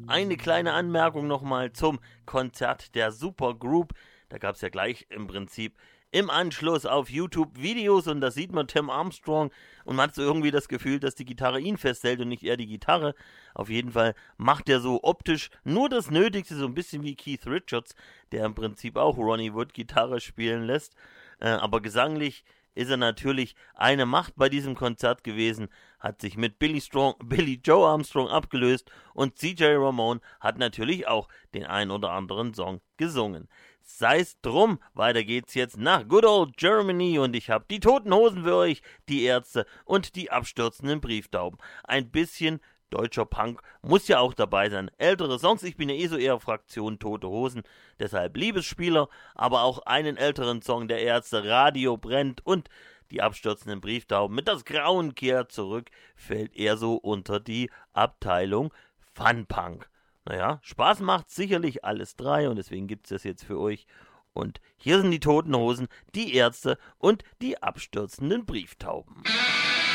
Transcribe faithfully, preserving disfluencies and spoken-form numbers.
Eine kleine Anmerkung nochmal zum Konzert der Supergroup. Da gab es ja gleich im Prinzip im Anschluss auf YouTube Videos und da sieht man Tim Armstrong und man hat so irgendwie das Gefühl, dass die Gitarre ihn festhält und nicht er die Gitarre. Auf jeden Fall macht er so optisch nur das Nötigste, so ein bisschen wie Keith Richards, der im Prinzip auch Ronnie Wood Gitarre spielen lässt. Äh, aber gesanglich ist er natürlich eine Macht bei diesem Konzert gewesen, hat sich mit Billy, Strong, Billy Joe Armstrong abgelöst und C J Ramone hat natürlich auch den ein oder anderen Song gesungen. Sei's drum, weiter geht's jetzt nach Good Old Germany und ich hab die Toten Hosen für euch, die Ärzte und die abstürzenden Brieftauben. Ein bisschen deutscher Punk muss ja auch dabei sein. Ältere Songs, ich bin ja eh so eher Fraktion Tote Hosen, deshalb Liebesspieler, aber auch einen älteren Song der Ärzte, Radio brennt und die abstürzenden Brieftauben mit Das Grauen kehrt zurück, fällt eher so unter die Abteilung Fun-Punk. Naja, Spaß macht sicherlich alles drei und deswegen gibt's das jetzt für euch. Und hier sind die Toten Hosen, die Ärzte und die abstürzenden Brieftauben.